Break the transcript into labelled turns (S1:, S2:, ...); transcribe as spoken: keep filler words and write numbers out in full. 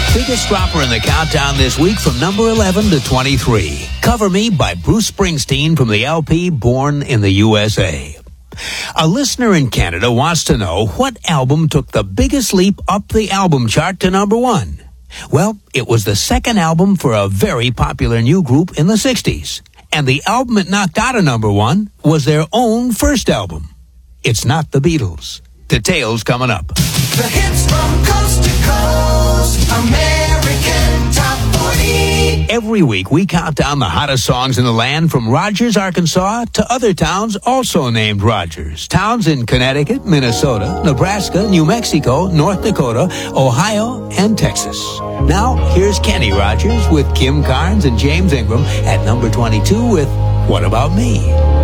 S1: Biggest dropper in the countdown this week from number eleven to twenty-three. Cover Me by Bruce Springsteen from the L P Born in the U S A. A listener in Canada wants to know what album took the biggest leap up the album chart to number one. Well, it was the second album for a very popular new group in the sixties. And the album it knocked out of number one was their own first album. It's not the Beatles. Details coming up.
S2: The hits from coast to coast, American Top forty.
S1: Every week we count down the hottest songs in the land from Rogers, Arkansas to other towns also named Rogers. Towns in Connecticut, Minnesota, Nebraska, New Mexico, North Dakota, Ohio, and Texas. Now, here's Kenny Rogers with Kim Carnes and James Ingram at number twenty-two with What About Me?